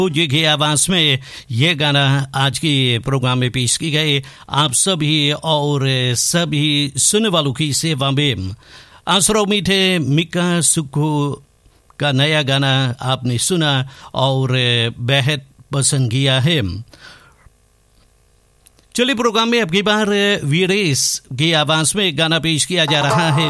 जी की आवाज में ये गाना आज की प्रोग्राम में पेश की गए आप सभी और सभी सुनने वालों की सेवा में। आशा उम्मीद है मिका सुक्खू का नया गाना आपने सुना और बेहद पसंद किया है। चलिए प्रोग्राम में अब की बार वीरेश की आवाज में गाना पेश किया जा रहा है।